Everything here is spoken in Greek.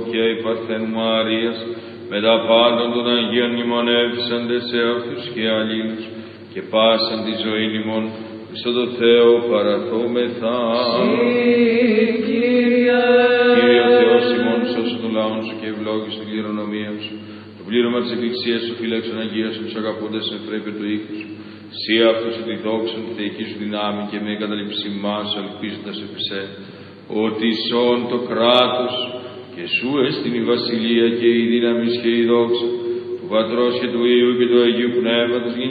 και η Παρθένου Μαρίας, με τα πάντων των Αγίων μνημονεύσαντες σε αυτούς και αλλήλους, και πάσαν τη ζωή ημών, στο το Θεό παραθόμεθα. Κύριε ο Θεός ημών, σώσε τον λαόν σου και ευλόγησε την κληρονομία σου. Το πλήρωμα της εκκλησίας σου φύλαξον Αγία σου, τους αγαπώντας με πρέπεια του οίκου σου. Συ αυτούς τη δόξα του θεϊκή σου δυνάμει και με καταλήψη μας, ελπίζοντας επί σε, ότι σών το κράτος και σου εστιν η βασιλεία και η δύναμη και η δόξα του Πατρός και του Υιού και του Αγίου Πνεύματος